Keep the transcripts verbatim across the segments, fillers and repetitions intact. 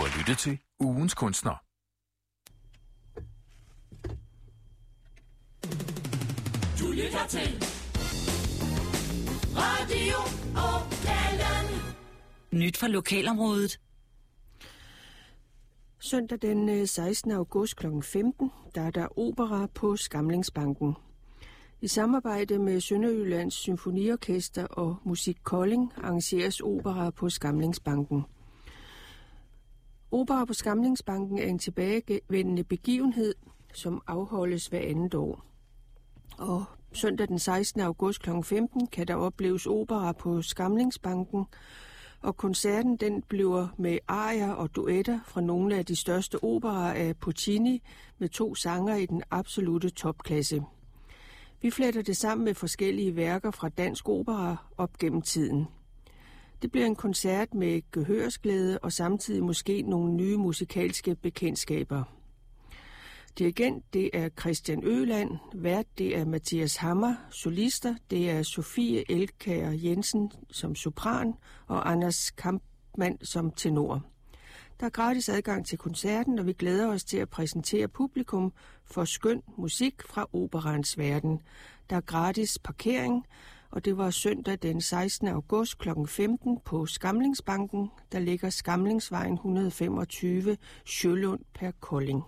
har lyttet til Ugens Kunstner. Du lytter til Radio Okalen. Nyt fra lokalområdet. Søndag den sekstende august klokken femten, der er der opera på Skamlingsbanken. I samarbejde med Sønderjyllands Symfoniorkester og Musik Kolding arrangeres opera på Skamlingsbanken. Opera på Skamlingsbanken er en tilbagevendende begivenhed, som afholdes hver andet år. Og søndag den sekstende august klokken femten kan der opleves opera på Skamlingsbanken, og koncerten den bliver med arier og duetter fra nogle af de største operaer af Puccini med to sanger i den absolute topklasse. Vi fletter det sammen med forskellige værker fra dansk opera op gennem tiden. Det bliver en koncert med gehørsglæde og samtidig måske nogle nye musikalske bekendtskaber. Dirigent, det er Christian Øland, vært, det er Mathias Hammer, solister, det er Sofie Elkjær Jensen som sopran og Anders Kampmann som tenor. Der er gratis adgang til koncerten, og vi glæder os til at præsentere publikum for skøn musik fra operans verden. Der er gratis parkering, og det var søndag den sekstende august klokken femten på Skamlingsbanken, der ligger Skamlingsvejen et hundrede femogtyve, Sjølund per Kolding.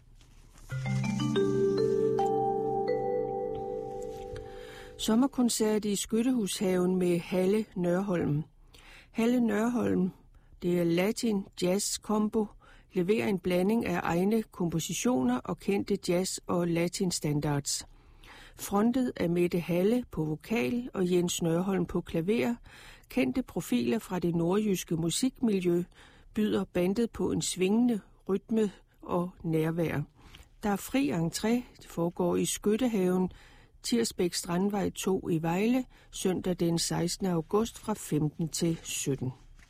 Sommerkoncert i Skyttehushaven med Halle Nørholm. Halle Nørholm, det er latin jazz combo, leverer en blanding af egne kompositioner og kendte jazz- og latin standards. Frontet af Mette Halle på vokal og Jens Nørholm på klaver, kendte profiler fra det nordjyske musikmiljø, byder bandet på en svingende rytme og nærvær. Der er fri entré, det foregår i Skyttehaven, Tirsbæk Strandvej to i Vejle, søndag den sekstende august fra femten til sytten.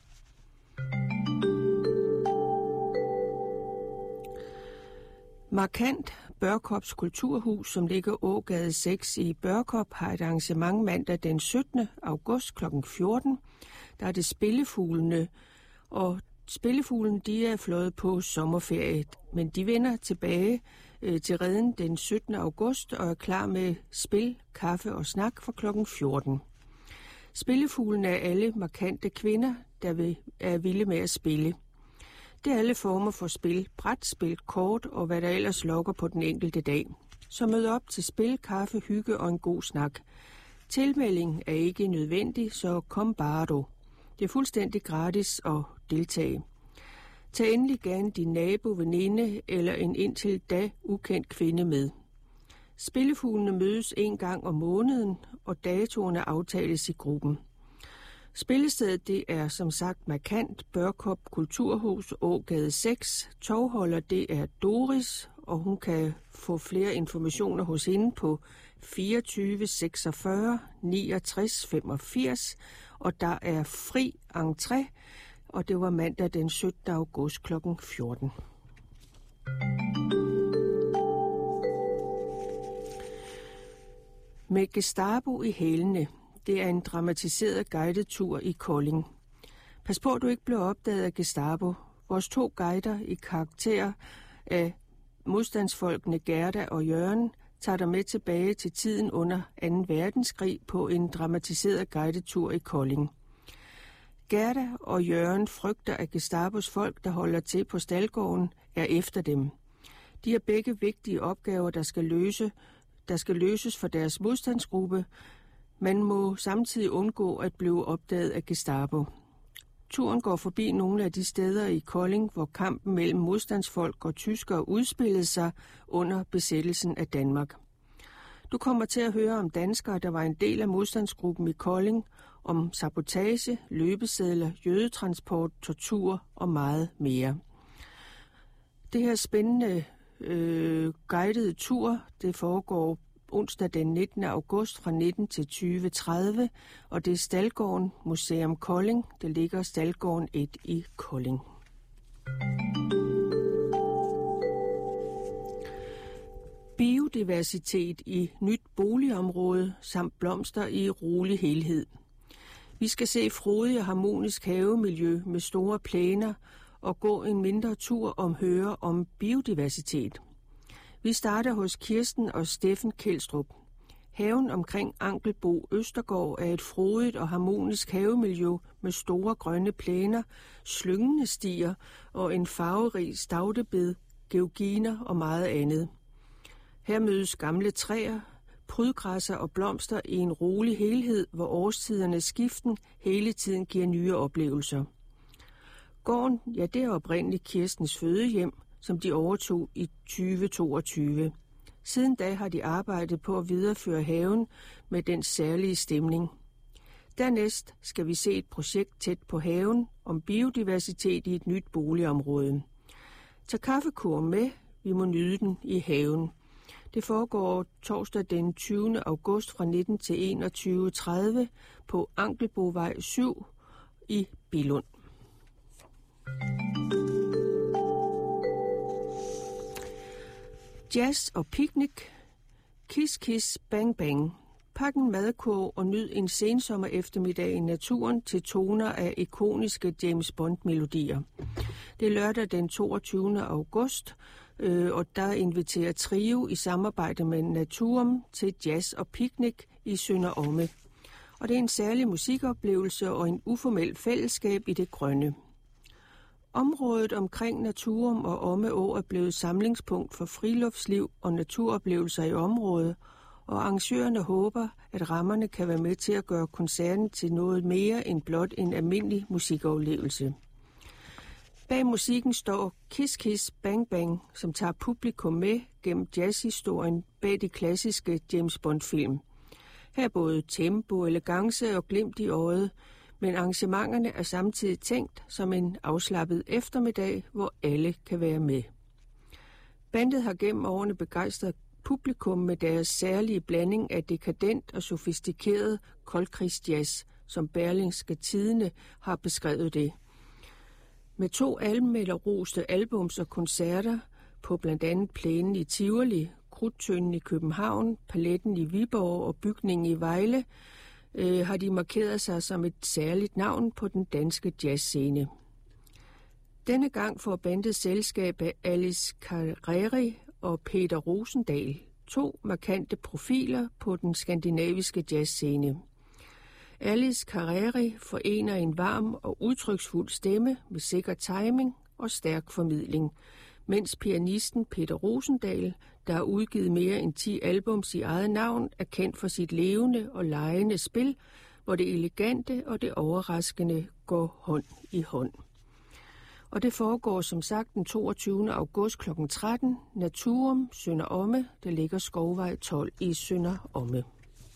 Markant, Børkops Kulturhus, som ligger Ågade seks i Børkop, har et arrangement mandag den syttende august klokken fjorten. Der er det Spillefuglene, og Spillefuglene de er fløjet på sommerferie, men de vender tilbage øh, til Reden den syttende august og er klar med spil, kaffe og snak fra klokken fjorten. Spillefuglene er alle markante kvinder, der vil, er vilde med at spille. Det er alle former for spil, brætspil, kort og hvad der ellers lokker på den enkelte dag. Så mød op til spil, kaffe, hygge og en god snak. Tilmelding er ikke nødvendig, så kom bare du. Det er fuldstændig gratis at deltage. Tag endelig gerne din nabo, veninde eller en indtil da ukendt kvinde med. Spillefuglene mødes en gang om måneden, og datoerne aftales i gruppen. Spillestedet det er som sagt markant Børkop Kulturhus Ågade seks. Tovholder det er Doris, og hun kan få flere informationer hos hende på fireogtyve seksogfyrre niogtres femogfirs, og der er fri entré, og det var mandag den syttende august klokken fjorten. Med Gestapo i hælene. Det er en dramatiseret guidetur i Kolding. Pas på, at du ikke bliver opdaget af Gestapo. Vores to guider i karakter af modstandsfolkene Gerda og Jørgen tager dig med tilbage til tiden under anden verdenskrig på en dramatiseret guidetur i Kolding. Gerda og Jørgen frygter, at Gestapos folk, der holder til på Staldgården, er efter dem. De har begge vigtige opgaver, der skal, løse, der skal løses for deres modstandsgruppe. Man må samtidig undgå at blive opdaget af Gestapo. Turen går forbi nogle af de steder i Kolding, hvor kampen mellem modstandsfolk og tyskere udspillede sig under besættelsen af Danmark. Du kommer til at høre om danskere, der var en del af modstandsgruppen i Kolding, om sabotage, løbesedler, jødetransport, tortur og meget mere. Det her spændende øh, guidede tur, det foregår onsdag den nittende august fra nitten til tyve tredive, og det er Staldgården Museum Kolding. Det ligger Staldgården et i Kolding. Biodiversitet i nyt boligområde samt blomster i rolig helhed. Vi skal se frodig og harmonisk havemiljø med store plæner og gå en mindre tur om høre om biodiversitet. Vi starter hos Kirsten og Steffen Kjeldstrup. Haven omkring Ankelbo Østergård er et frodigt og harmonisk havemiljø med store grønne plæner, slyngende stier og en farverig stavtebed, georginer og meget andet. Her mødes gamle træer, prydgræsser og blomster i en rolig helhed, hvor årstidernes skiften hele tiden giver nye oplevelser. Gården, ja, det er oprindeligt Kirstens fødehjem, som de overtog i tyve toogtyve. Siden da har de arbejdet på at videreføre haven med den særlige stemning. Dernæst skal vi se et projekt tæt på haven om biodiversitet i et nyt boligområde. Tag kaffekur med, vi må nyde den i haven. Det foregår torsdag den tyvende august fra nitten til enogtyve tredive på Ankelbovej syv i Billund. Jazz og picnic, kiss kiss bang bang. Pak en madkurv og nyd en sensommer eftermiddag i naturen til toner af ikoniske James Bond-melodier. Det er lørdag den toogtyvende august, øh, og der inviterer Trio i samarbejde med Naturum til jazz og picnic i Sønder Omme. Og det er en særlig musikoplevelse og en uformel fællesskab i det grønne. Området omkring Naturum og Omme Å er blevet samlingspunkt for friluftsliv og naturoplevelser i området, og arrangørerne håber, at rammerne kan være med til at gøre koncerten til noget mere end blot en almindelig musikoplevelse. Bag musikken står Kiss Kiss Bang Bang, som tager publikum med gennem jazzhistorien bag de klassiske James Bond-film. Her er både tempo, elegance og glimt i øjet, men arrangementerne er samtidig tænkt som en afslappet eftermiddag, hvor alle kan være med. Bandet har gennem årene begejstret publikum med deres særlige blanding af dekadent og sofistikeret koldkrigsjazz, som Berlingske Tidende har beskrevet det. Med to anmelderroste albums og koncerter på blandt andet Plænen i Tivoli, Krudttønden i København, Paletten i Viborg og Bygningen i Vejle, øh, har de markeret sig som et særligt navn på den danske jazzscene. Denne gang får bandet selskab af Alice Carreri og Peter Rosendahl, to markante profiler på den skandinaviske jazzscene. Alice Carreri forener en varm og udtryksfuld stemme med sikker timing og stærk formidling, mens pianisten Peter Rosendahl, der har udgivet mere end ti albums i eget navn, er kendt for sit levende og legende spil, hvor det elegante og det overraskende går hånd i hånd. Og det foregår som sagt den toogtyvende august klokken tretten, Naturum, Sønder Omme, der ligger Skovvej tolv i Sønder Omme.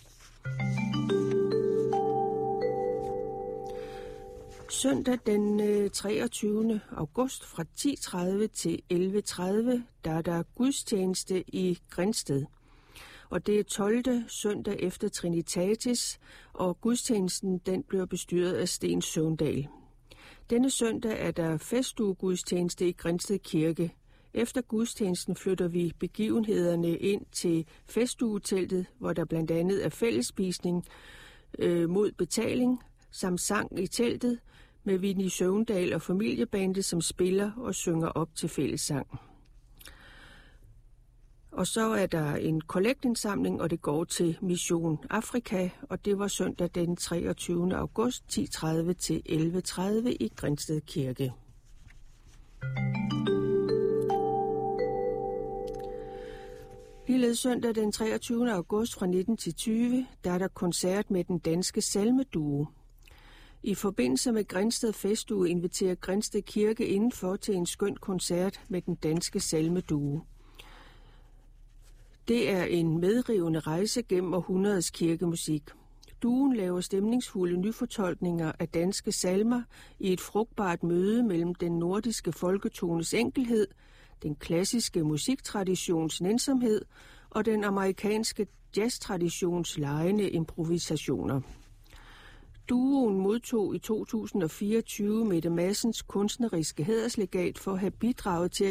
Søndag den treogtyvende august fra ti tredive til elleve tredive, der er der gudstjeneste i Grindsted. Og det er tolvte søndag efter Trinitatis, og gudstjenesten den bliver bestyret af Sten Søvndal. Denne søndag er der festuegudstjeneste i Grindsted Kirke. Efter gudstjenesten flytter vi begivenhederne ind til festugeteltet, hvor der blandt andet er fællesspisning øh, mod betaling, samt sang i teltet med Vinnie Søvndal og familiebandet, som spiller og synger op til fællessang. Og så er der en kollektindsamling, og det går til Mission Afrika, og det var søndag den treogtyvende august ti tredive til elleve tredive i Grindsted Kirke. Ligeledes søndag den treogtyvende august fra nitten til tyve, der er der koncert med den danske salmeduo. I forbindelse med Grindsted Festuge inviterer Grindsted Kirke indenfor til en skøn koncert med den danske salmeduo. Det er en medrivende rejse gennem århundredets kirkemusik. Duoen laver stemningsfulde nyfortolkninger af danske salmer i et frugtbart møde mellem den nordiske folketones enkelhed, den klassiske musiktraditions nænsomhed og den amerikanske jazztraditions legende improvisationer. Duoen modtog i to tusind og fireogtyve Mette Madsens kunstneriske hæderslegat for at have bidraget til at